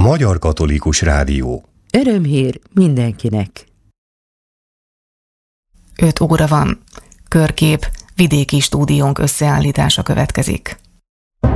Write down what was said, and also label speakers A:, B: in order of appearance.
A: Magyar Katolikus Rádió.
B: Örömhír mindenkinek.
C: 5 óra van. Körkép, vidéki stúdiónk összeállítása következik.